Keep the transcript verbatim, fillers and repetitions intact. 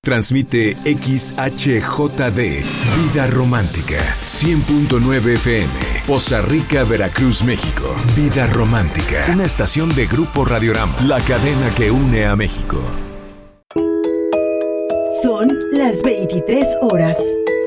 Transmite X H J D, Vida Romántica, cien punto nueve F M, Poza Rica, Veracruz, México. Vida Romántica, una estación de Grupo Radiorama, la cadena que une a México. Son las veintitrés horas.